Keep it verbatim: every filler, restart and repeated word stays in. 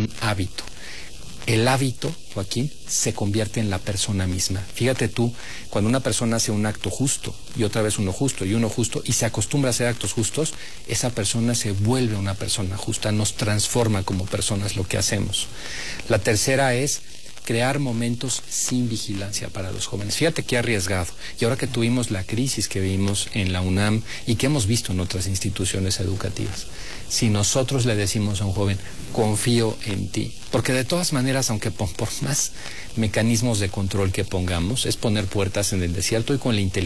un hábito. El hábito, Joaquín, se convierte en la persona misma. Fíjate tú, cuando una persona hace un acto justo, y otra vez uno justo, y uno justo, y se acostumbra a hacer actos justos, esa persona se vuelve una persona justa, nos transforma como personas lo que hacemos. La tercera es crear momentos sin vigilancia para los jóvenes. Fíjate qué arriesgado. Y ahora que tuvimos la crisis que vimos en la UNAM y que hemos visto en otras instituciones educativas, si nosotros le decimos a un joven, confío en ti, porque de todas maneras, aunque por más mecanismos de control que pongamos, es poner puertas en el desierto y con la inteligencia